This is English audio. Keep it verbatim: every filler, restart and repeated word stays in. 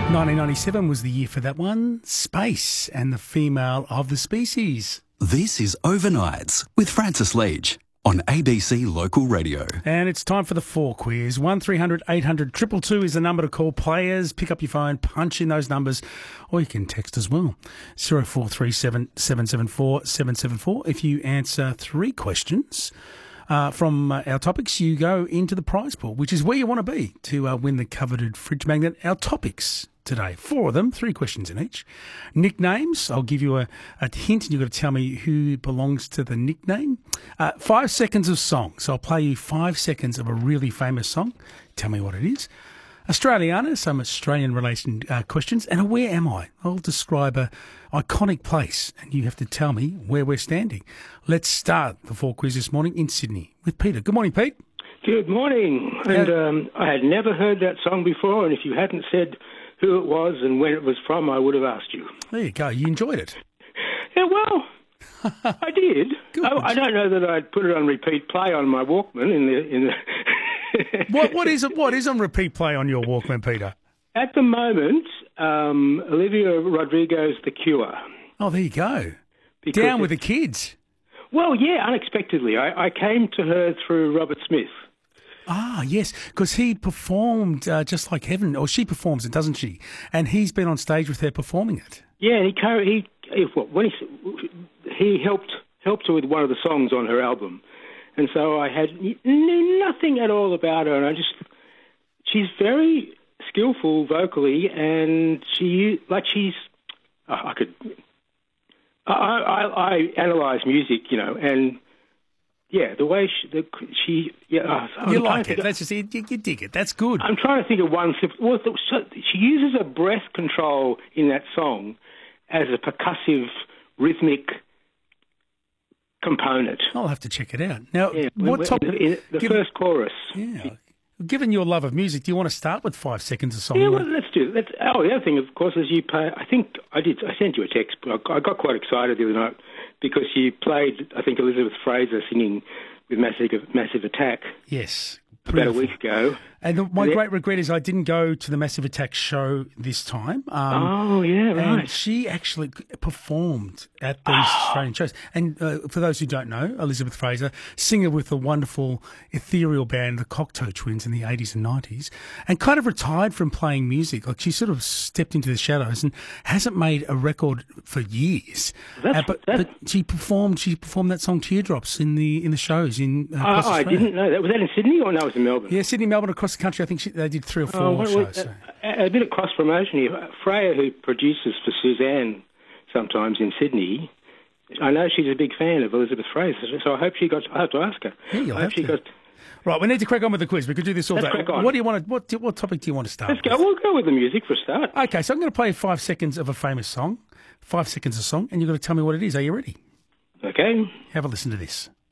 nineteen ninety-seven was the year for that one. Space and the female of the species. This is Overnights with Francis Leach on A B C Local Radio. And it's time for the four quiz. one three hundred eight hundred two two two is the number to call. Players, pick up your phone, punch in those numbers, or you can text as well. zero four three seven, seven seven four, seven seven four. If you answer three questions uh, from uh, our topics, you go into the prize pool, which is where you want to be to uh, win the coveted fridge magnet. Our topics today, four of them, three questions in each. Nicknames, I'll give you a, a hint and you've got to tell me who belongs to the nickname. Uh, five seconds of song, so I'll play you five seconds of a really famous song. Tell me what it is. Australiana, some Australian relation uh, questions, and a where am I? I'll describe a iconic place and you have to tell me where we're standing. Let's start the four quiz this morning in Sydney with Peter. Good morning, Pete. Good morning. And um, I had never heard that song before, and if you hadn't said who it was and when it was from, I would have asked you. There you go. You enjoyed it. Yeah, well, I did. I, I don't know that I'd put it on repeat play on my Walkman in the in the. what what is it? What is on repeat play on your Walkman, Peter? At the moment, um, Olivia Rodrigo's "The Cure." Oh, there you go. Because Down with the kids. Well, yeah, unexpectedly, I, I came to her through Robert Smith. Ah, yes, because he performed uh, Just Like Heaven, or she performs it, doesn't she? And he's been on stage with her performing it. Yeah, he he, he well, when he he helped helped her with one of the songs on her album, and so I had knew nothing at all about her, and I just she's very skillful vocally, and she like she's I could I I, I analyse music, you know, and. Yeah, the way she, the, she yeah, I'm you like it. That's just you, you dig it. That's good. I'm trying to think of one. Well, so she uses a breath control in that song as a percussive, rhythmic component. I'll have to check it out. Now, yeah, what top? In the given, first chorus. Yeah. Given your love of music, do you want to start with five seconds of song? Yeah, well, let's do. Let's. Oh, the other thing, of course, is you play. I think I did. I sent you a text, but I got quite excited the other night because you played. I think Elizabeth Fraser singing with Massive Massive Attack. Yes, about beautiful. a week ago. And the, my and great regret is I didn't go to the Massive Attack show this time. Um, oh, yeah, right. And she actually performed at these oh. Australian shows. And uh, for those who don't know, Elizabeth Fraser, singer with the wonderful ethereal band, the Cocteau Twins in the eighties and nineties, and kind of retired from playing music. Like she sort of stepped into the shadows and hasn't made a record for years. That's, uh, but, that's... but she performed she performed that song Teardrops in the in the shows in uh, uh, I didn't know that. Was that in Sydney or no, it was in Melbourne? Yeah, Sydney, Melbourne, across the country. I think she, they did three or four oh, what, shows. What, so. a, a bit of cross-promotion here. Freya, who produces for Suzanne sometimes in Sydney, I know she's a big fan of Elizabeth Fraser, so I hope she got. I have to ask her. Yeah, you'll I have hope she to. got. Right, we need to crack on with the quiz. We could do this all Let's day. crack on. What do you want to? What, what topic do you want to start? Let's with? go. We'll go with the music for a start. Okay, so I'm going to play five seconds of a famous song. Five seconds of song, and you've got to tell me what it is. Are you ready? Okay. Have a listen to this.